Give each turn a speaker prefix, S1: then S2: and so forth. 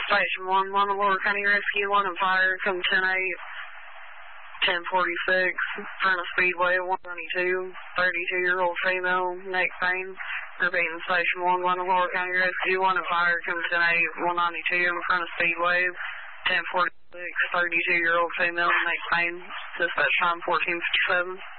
S1: Station 1, Lower County Rescue, 1 and fire, come 10-8, 1046, front of Speedway, 192, 32-year-old female, neck pain. Repeating, Station 1, Lower County Rescue, 1 and fire, come 10-8, 192, in front of Speedway, 1046, 32-year-old female, neck pain. Dispatch time 1457.